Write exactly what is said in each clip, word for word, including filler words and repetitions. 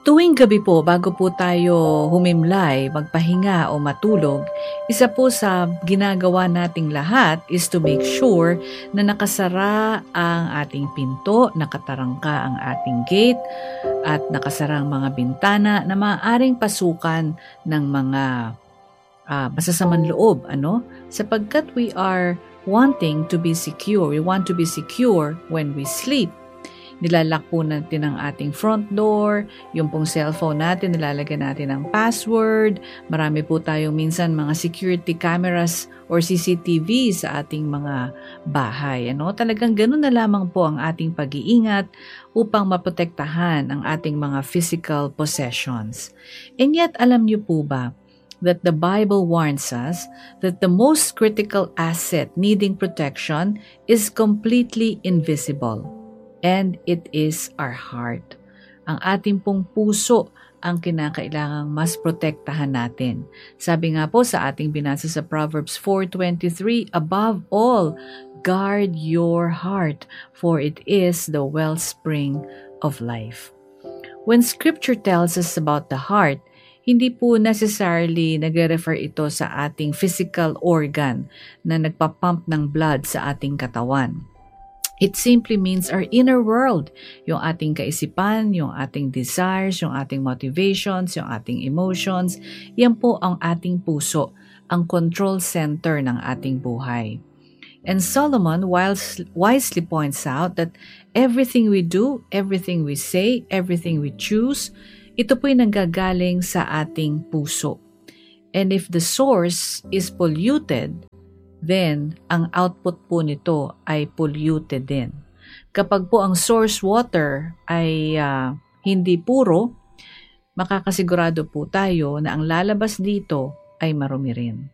Tuwing gabi po, bago po tayo humimlay, magpahinga o matulog, isa po sa ginagawa nating lahat is to make sure na nakasara ang ating pinto, nakatarangka ang ating gate, at nakasara ang mga bintana na maaaring pasukan ng mga uh, masasamang loob. Ano? Sapagkat we are wanting to be secure. We want to be secure when we sleep. Nilalak po natin ang ating front door, yung pong cellphone natin, nilalagyan natin ng password. Marami po tayong minsan mga security cameras or C C T V sa ating mga bahay. Ano? Talagang ganun na lamang po ang ating pag-iingat upang maprotektahan ang ating mga physical possessions. And yet, alam niyo po ba that the Bible warns us that the most critical asset needing protection is completely invisible. And it is our heart. Ang ating pong puso ang kinakailangang mas protektahan natin. Sabi nga po sa ating binasa sa Proverbs four twenty-three, above all, guard your heart, for it is the wellspring of life. When Scripture tells us about the heart, hindi po necessarily nagre-refer ito sa ating physical organ na nagpapump ng blood sa ating katawan. It simply means our inner world, yung ating kaisipan, yung ating desires, yung ating motivations, yung ating emotions. Yan po ang ating puso, ang control center ng ating buhay. And Solomon wisely points out that everything we do, everything we say, everything we choose, ito po'y nanggagaling sa ating puso. And if the source is polluted, then ang output po nito ay polluted din. Kapag po ang source water ay uh, hindi puro, makakasigurado po tayo na ang lalabas dito ay marumi rin.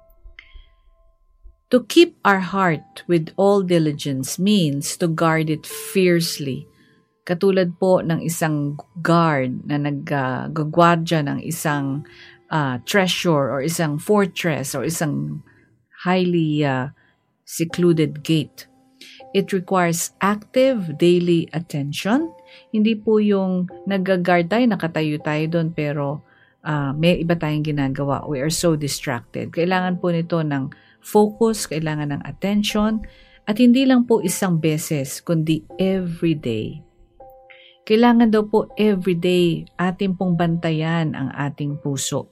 To keep our heart with all diligence means to guard it fiercely. Katulad po ng isang guard na naggagwardya uh, ng isang uh, treasure or isang fortress or isang highly uh, secluded gate. It requires active daily attention. Hindi po yung nag-guard tayo, nakatayo tayo doon pero uh, may iba tayong ginagawa. We are so distracted. Kailangan po nito ng focus, kailangan ng attention, at hindi lang po isang beses, kundi every day. Kailangan daw po every day ating pong bantayan ang ating puso.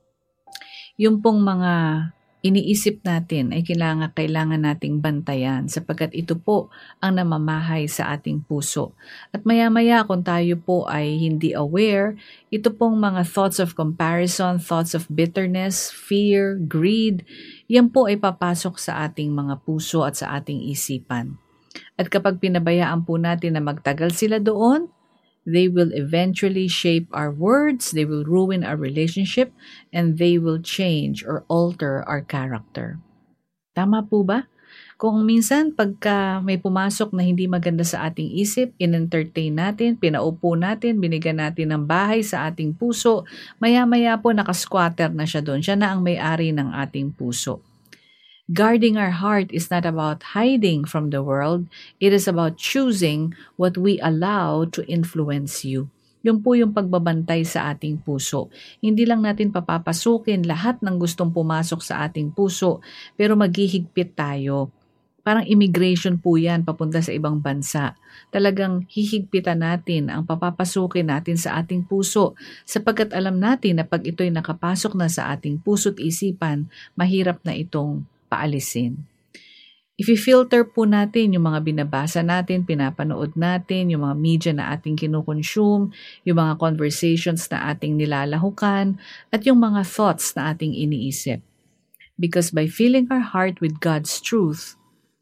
Yung pong mga iniisip natin ay kailangan, kailangan nating bantayan sapagkat ito po ang namamahay sa ating puso. At maya-maya kung tayo po ay hindi aware, ito pong mga thoughts of comparison, thoughts of bitterness, fear, greed, yan po ay papasok sa ating mga puso at sa ating isipan. At kapag pinabayaan po natin na magtagal sila doon, they will eventually shape our words, they will ruin our relationship, and they will change or alter our character. Tama po ba? Kung minsan pagka may pumasok na hindi maganda sa ating isip, in-entertain natin, pinaupo natin, binigyan natin ng bahay sa ating puso, maya-maya po nakasquatter na siya doon. Siya na ang may-ari ng ating puso. Guarding our heart is not about hiding from the world. It is about choosing what we allow to influence you. Yun po yung pagbabantay sa ating puso. Hindi lang natin papapasukin lahat ng gustong pumasok sa ating puso, pero maghihigpit tayo. Parang immigration po yan papunta sa ibang bansa. Talagang hihigpitan natin ang papapasukin natin sa ating puso sapagkat alam natin na pag ito'y nakapasok na sa ating puso't isipan, mahirap na itong paalisin. I-filter po natin yung mga binabasa natin, pinapanood natin, yung mga media na ating kinukonsume, yung mga conversations na ating nilalahukan, at yung mga thoughts na ating iniisip. Because by filling our heart with God's truth,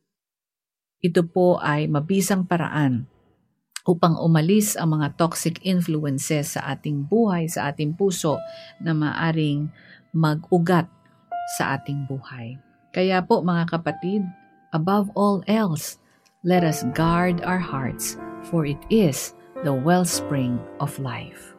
ito po ay mabisang paraan upang umalis ang mga toxic influences sa ating buhay, sa ating puso na maaring mag-ugat sa ating buhay. Kaya po mga kapatid, above all else, let us guard our hearts, for it is the wellspring of life.